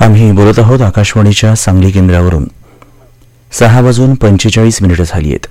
आम्ही बोलत आहोत आकाशवाणीच्या सांगली केंद्रावरून. 6:45 झाली आहेत.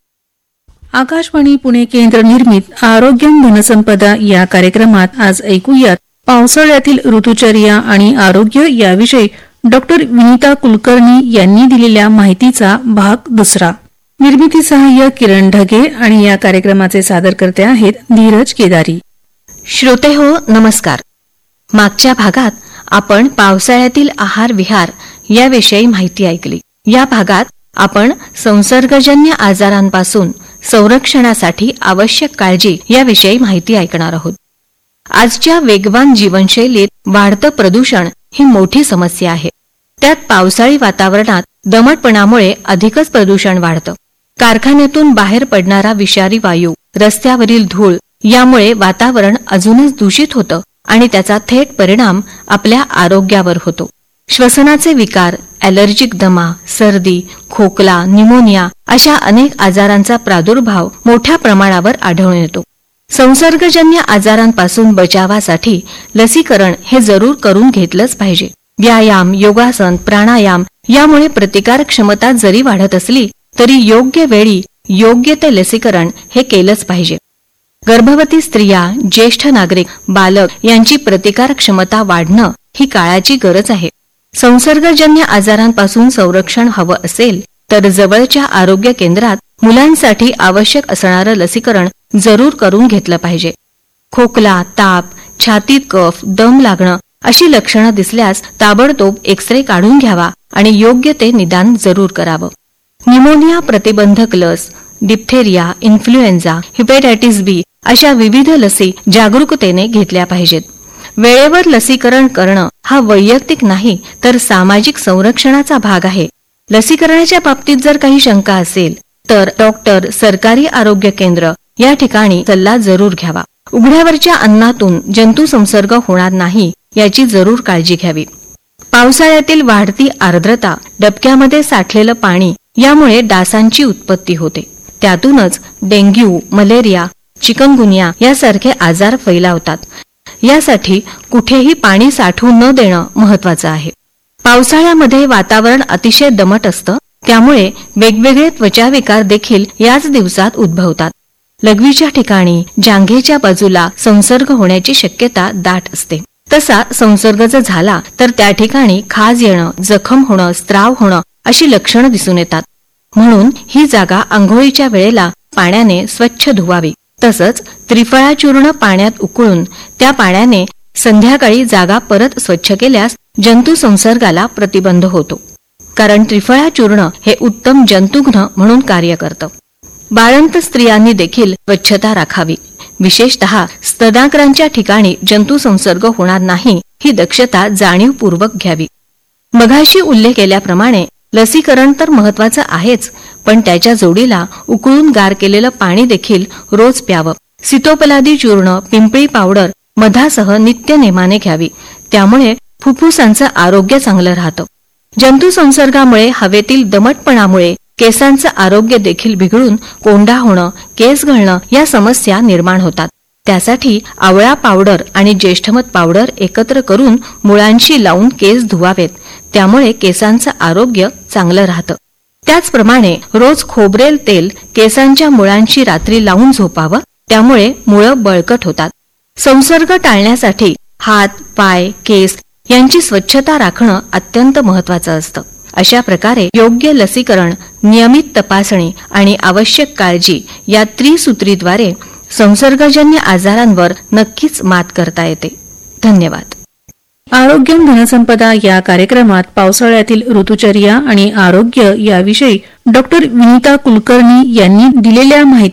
आकाशवाणी पुणे केंद्र निर्मित आरोग्यम धनसंपदा या कार्यक्रमात आज ऐकूयात पावसाळ्यातील ऋतुचर्या आणि आरोग्य याविषयी डॉक्टर विनीता कुलकर्णी यांनी दिलेल्या माहितीचा भाग दुसरा. निर्मिती सहाय्य किरण ढगे आणि या कार्यक्रमाचे सादरकर्ते आहेत धीरज केदारी. श्रोते हो, नमस्कार. मागच्या भागात आपण पावसाळ्यातील आहार विहार याविषयी माहिती ऐकली. या भागात आपण संसर्गजन्य आजारांपासून संरक्षणासाठी आवश्यक काळजी याविषयी माहिती ऐकणार आहोत. आजच्या वेगवान जीवनशैलीत वाढतं प्रदूषण ही मोठी समस्या आहे. त्यात पावसाळी वातावरणात दमटपणामुळे अधिकच प्रदूषण वाढतं. कारखान्यातून बाहेर पडणारा विषारी वायू, रस्त्यावरील धूळ यामुळे वातावरण अजूनच दूषित होतं आणि त्याचा थेट परिणाम आपल्या आरोग्यावर होतो. श्वसनाचे विकार, ॲलर्जिक दमा, सर्दी, खोकला, न्यूमोनिया अशा अनेक आजारांचा प्रादुर्भाव मोठ्या प्रमाणावर आढळून येतो. संसर्गजन्य आजारांपासून बचावासाठी लसीकरण हे जरूर करून घेतलंच पाहिजे. व्यायाम, योगासन, प्राणायाम यामुळे प्रतिकार क्षमता जरी वाढत असली तरी योग्य वेळी योग्य ते लसीकरण हे केलंच पाहिजे. गर्भवती स्त्रिया, ज्येष्ठ नागरिक, बालक यांची प्रतिकार क्षमता वाढणं ही काळाची गरज आहे. संसर्गजन्य आजारांपासून संरक्षण हवं असेल तर जवळच्या आरोग्य केंद्रात मुलांसाठी आवश्यक असणारं लसीकरण जरूर करून घेतलं पाहिजे. खोकला, ताप, छातीत कफ, दम लागणं अशी लक्षणं दिसल्यास ताबडतोब एक्सरे काढून घ्यावा आणि योग्य ते निदान जरूर करावं. न्यूमोनिया प्रतिबंधक लस, डिप्थेरिया, इन्फ्लुएन्झा, हिपॅटायटिस बी अशा विविध लसी जागरूकतेने घेतल्या पाहिजेत. वेळेवर लसीकरण करणं हा वैयक्तिक नाही तर सामाजिक संरक्षणाचा भाग आहे. लसीकरणाच्या बाबतीत जर काही शंका असेल तर डॉक्टर, सरकारी आरोग्य केंद्र या ठिकाणी सल्ला जरूर घ्यावा. उघड्यावरच्या अन्नातून जंतू संसर्ग होणार नाही याची जरूर काळजी घ्यावी. पावसाळ्यातील वाढती आर्द्रता, डबक्यामध्ये साठलेलं पाणी यामुळे डासांची उत्पत्ती होते. त्यातूनच डेंग्यू, मलेरिया, चिकनगुनिया यासारखे आजार फैलावतात. यासाठी कुठेही पाणी साठवू न देणं महत्वाचं आहे. पावसाळ्यामध्ये वातावरण अतिशय दमट असतं, त्यामुळे वेगवेगळे त्वचाविकार देखील याच दिवसात उद्भवतात. लघवीच्या ठिकाणी, जांघेच्या बाजूला संसर्ग होण्याची शक्यता दाट असते. तसा संसर्ग जर झाला तर त्या ठिकाणी खाज येणं, जखम होणं, स्त्राव होणं अशी लक्षणं दिसून येतात. म्हणून ही जागा आंघोळीच्या वेळेला पाण्याने स्वच्छ धुवावी. तसंच त्रिफळा चूर्ण पाण्यात उकळून त्या पाण्याने संध्याकाळी जागा परत स्वच्छ केल्यास जंतू संसर्गाला प्रतिबंध होतो. कारण त्रिफळा चूर्ण हे उत्तम जंतुघ्न म्हणून कार्य करतं. बाळंत स्त्रियांनी देखील स्वच्छता राखावी. विशेषतः स्तनाग्रांच्या ठिकाणी जंतू संसर्ग होणार नाही ही दक्षता जाणीवपूर्वक घ्यावी. मघाशी उल्लेख केल्याप्रमाणे लसीकरण तर महत्वाचं आहेच, पण त्याच्या जोडीला उकळून गार केलेलं पाणी देखील रोज प्यावं. सीतोपलादी चूर्ण, पिंपळी पावडर मधासह नित्य नेमाने घ्यावी. त्यामुळे फुफ्फुसांचं आरोग्य चांगलं राहतं. जंतू संसर्गामुळे हवेतील दमटपणामुळे केसांचं आरोग्य देखील बिघडून कोंडा होणं, केस गळणं या समस्या निर्माण होतात. त्यासाठी आवळा पावडर आणि ज्येष्ठमध पावडर एकत्र करून मुळांशी लावून केस धुवावेत. त्यामुळे केसांचं आरोग्य चांगलं राहतं. त्याचप्रमाणे रोज खोबरेल तेल केसांच्या मुळांशी रात्री लावून झोपावं. त्यामुळे मुळं बळकट होतात. संसर्ग टाळण्यासाठी हात, पाय, केस यांची स्वच्छता राखणं अत्यंत महत्वाचं असतं. अशा प्रकारे योग्य लसीकरण, नियमित तपासणी आणि आवश्यक काळजी या त्रिसूत्रीद्वारे संसर्गजन्य आजारांवर नक्कीच मात करता येते. धन्यवाद. आरोग्यम धनसंपदा या कार्यक्रमात पावसाळ्यातील ऋतुचर्या आणि आरोग्य याविषयी डॉक्टर विनीता कुलकर्णी यांनी दिलेल्या माहिती